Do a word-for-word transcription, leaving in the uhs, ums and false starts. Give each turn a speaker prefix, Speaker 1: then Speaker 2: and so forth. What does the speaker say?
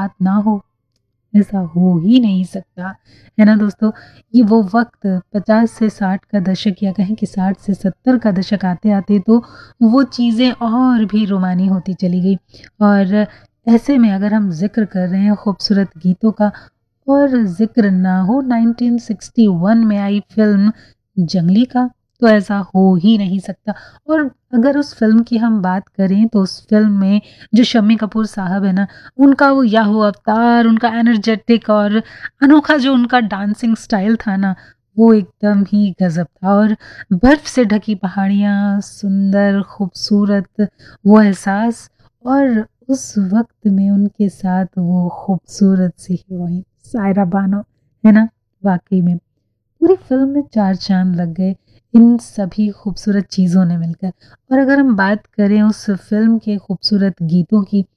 Speaker 1: साथ ना हो, ऐसा हो ही नहीं सकता, है ना दोस्तों। ये वो वक़्त पचास से साठ का दशक या कहें कि साठ से सत्तर का दशक आते-आते तो वो चीज़ें और भी रोमानी होती चली गई। और ऐसे में अगर हम ज़िक्र कर रहे हैं खूबसूरत गीतों का और ज़िक्र ना हो नाइनटीन सिक्सटी वन में आई फ़िल्म जंगली का, तो ऐसा हो ही नहीं सकता। और अगर उस फ़िल्म की हम बात करें तो उस फ़िल्म में जो शम्मी कपूर साहब है ना, उनका वो याहू अवतार, उनका एनर्जेटिक और अनोखा जो उनका डांसिंग स्टाइल था ना, वो एकदम ही गज़ब था। और बर्फ़ से ढकी पहाड़ियाँ, सुंदर, खूबसूरत वो एहसास और उस वक़्त में उनके साथ वो खूबसूरत सी हीरोइन सायरा बानो, है ना? वाक़ई में पूरी फ़िल्म में चार चाँद लग गए इन सभी खूबसूरत चीज़ों ने मिलकर। और अगर हम बात करें उस फ़िल्म के खूबसूरत गीतों की,